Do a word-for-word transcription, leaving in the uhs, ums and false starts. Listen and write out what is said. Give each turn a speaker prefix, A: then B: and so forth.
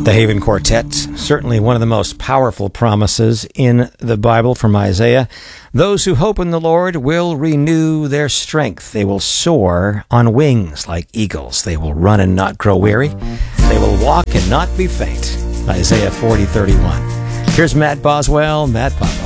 A: The Haven Quartet, certainly one of the most powerful promises in the Bible from Isaiah. Those who hope in the Lord will renew their strength. They will soar on wings like eagles. They will run and not grow weary. They will walk and not be faint. Isaiah forty thirty-one. Here's Matt Boswell, Matt Papa.